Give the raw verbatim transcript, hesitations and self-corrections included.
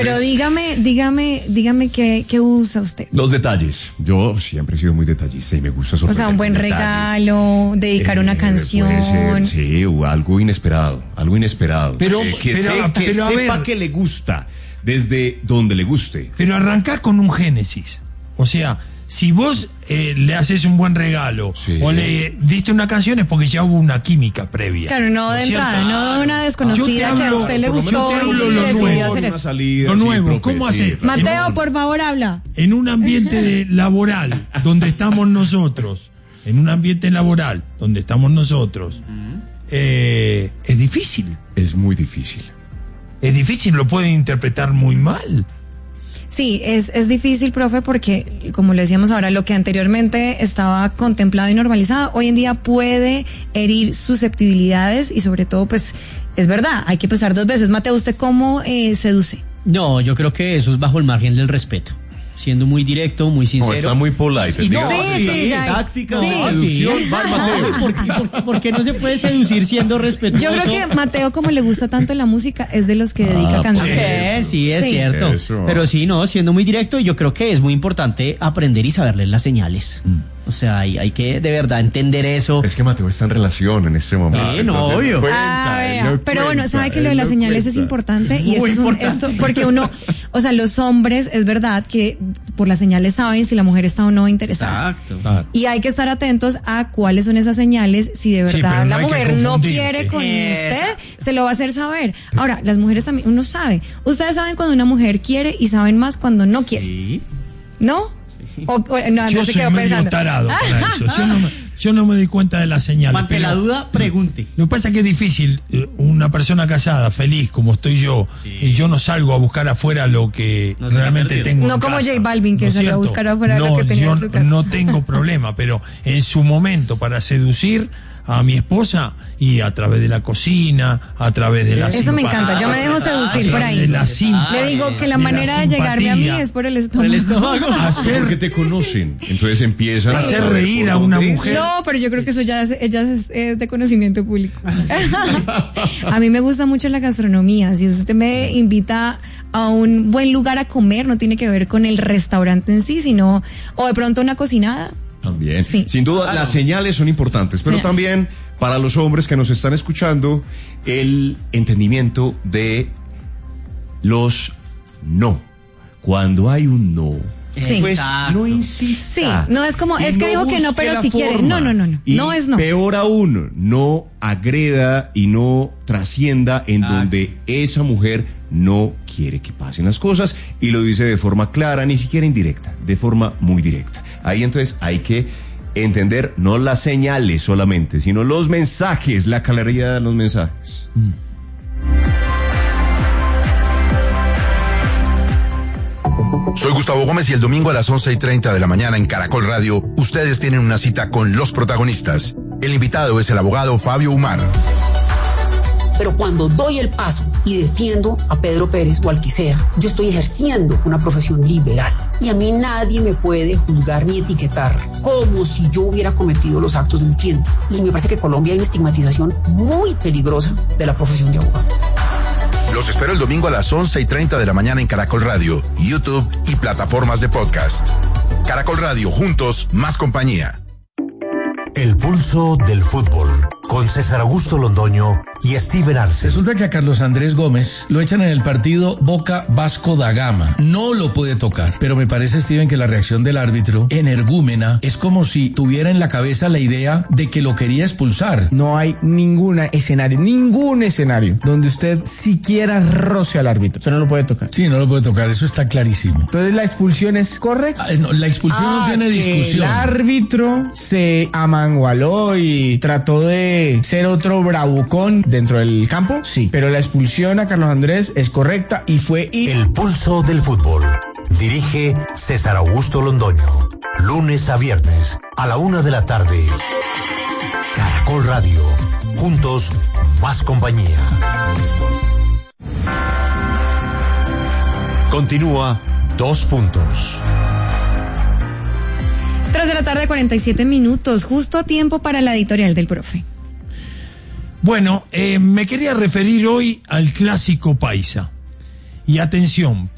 Pero dígame, dígame, dígame qué, qué usa usted. Los detalles. Yo siempre he sido muy detallista y me gusta sorprender. O sea, un buen regalo, dedicar eh, una canción. Puede ser, sí, o algo inesperado, algo inesperado. Pero, eh, que pero, se, que pero, a sepa ver, que le gusta, desde donde le guste. Pero arrancá con un génesis. O sea, si vos eh, le haces un buen regalo, sí, o le diste una canción, es porque ya hubo una química previa. Claro, no de entrada, no de una desconocida hablo, que a usted le gustó y decidió nuevo, hacer eso. Salida, lo sí, nuevo, profe, ¿cómo sí, hacer? Mateo, En, por favor, habla. En un ambiente de, laboral, donde estamos nosotros, en un ambiente laboral, donde estamos nosotros, uh-huh. eh, es difícil. Es muy difícil. Es difícil, lo pueden interpretar muy mal. Sí, es, es difícil, profe, porque, como le decíamos ahora, lo que anteriormente estaba contemplado y normalizado, hoy en día puede herir susceptibilidades y sobre todo, pues, es verdad, hay que pensar dos veces. Mateo, ¿usted cómo eh, seduce? No, yo creo que eso es bajo el margen del respeto. Siendo muy directo, muy sincero. No, está muy polite. Sí, no, sí, sí, sí, ya. táctica, Sí. no, seducción, Sí. va, Mateo. ¿Por qué, por, qué, ¿Por qué no se puede seducir siendo respetuoso? Yo creo que Mateo, como le gusta tanto la música, es de los que dedica ah, canciones. Sí, sí, es sí. cierto. Eso. Pero sí, no, siendo muy directo, yo creo que es muy importante aprender y saber leer las señales. Mm. O sea, hay, hay que de verdad entender eso. Es que Mateo está en relación en este momento. Sí, no, obvio. Cuenta, Ah, vea. no Pero cuenta, bueno, sabe que lo de las no señales cuenta. es importante y Muy esto es un, importante. esto porque uno, o sea, los hombres es verdad que por las señales saben si la mujer está o no interesada. Exacto. Claro. Y hay que estar atentos a cuáles son esas señales, si de Sí, verdad pero no la hay que mujer no confundir. quiere con Exacto. usted, se lo va a hacer saber. Ahora, las mujeres también, uno sabe. Ustedes saben cuando una mujer quiere y saben más cuando no quiere. Sí. ¿No? O, o, no, Yo no se soy quedó medio pensando. tarado para eso. Yo no, me, yo no me doy cuenta de las señales. Ante pero la duda, pregunte. Lo que pasa es que es difícil. eh, Una persona casada, feliz como estoy yo, Sí. y yo no salgo a buscar afuera lo que No se va a realmente perder. tengo. No en como casa. J Balvin, que ¿No es salió a cierto? buscar afuera no, lo que tenía yo en su casa. no tengo problema, pero en su momento para seducir a mi esposa y a través de la cocina, a través de la Eso me encanta, yo me dejo seducir por ahí. de la sim- Le digo que la de manera de simpatía, llegarme a mí es por el estómago. Por el estómago. hacer, Porque te conocen, entonces empiezan hacer a saber reír por a una dónde. mujer. No, pero yo creo que eso ya es, ya es, es de conocimiento público. A mí me gusta mucho la gastronomía. Si usted me invita a un buen lugar a comer, no tiene que ver con el restaurante en sí, sino, o de pronto una cocinada. También. Sí. Sin duda, Claro. las señales son importantes, pero Sí. también para los hombres que nos están escuchando, el entendimiento de los no. Cuando hay un no, Sí. pues Exacto. no insista. Sí, no es como, Y es que dijo que no, busque pero la si quiere. forma. No, no, no, no. Y No es no. peor aún, no agreda y no trascienda en Exacto. donde esa mujer no quiere que pasen las cosas y lo dice de forma clara, ni siquiera indirecta, de forma muy directa. Ahí entonces hay que entender no las señales solamente, sino los mensajes, la claridad de los mensajes. Soy Gustavo Gómez y el domingo a las once y treinta de la mañana en Caracol Radio, ustedes tienen una cita con los protagonistas. El invitado es el abogado Fabio Umar. Pero cuando doy el paso y defiendo a Pedro Pérez o al que sea, yo estoy ejerciendo una profesión liberal. Y a mí nadie me puede juzgar ni etiquetar como si yo hubiera cometido los actos de mi cliente. Y me parece que en Colombia hay una estigmatización muy peligrosa de la profesión de abogado. Los espero el domingo a las once y treinta de la mañana en Caracol Radio, YouTube y plataformas de podcast. Caracol Radio, juntos, más compañía. El pulso del fútbol, con César Augusto Londoño y Steven Arce. Resulta que a Carlos Andrés Gómez lo echan en el partido Boca Vasco da Gama. No lo puede tocar, pero me parece, Steven, que la reacción del árbitro, energúmena, es como si tuviera en la cabeza la idea de que lo quería expulsar. No hay ningún escenario, ningún escenario donde usted siquiera roce al árbitro. Usted no lo puede tocar. Sí, no lo puede tocar, eso está clarísimo. Entonces la expulsión es correcta. Ah, no, la expulsión Ah, no tiene que discusión. El árbitro se amangualó y trató de ser otro bravucón dentro del campo, sí. Pero la expulsión a Carlos Andrés es correcta y fue... Y... El pulso del fútbol. Dirige César Augusto Londoño. Lunes a viernes a la una de la tarde. Caracol Radio. Juntos, más compañía. Continúa Dos Puntos. Tres de la tarde, cuarenta y siete minutos, justo a tiempo para la editorial del profe. Bueno, eh, me quería referir hoy al clásico paisa. Y atención,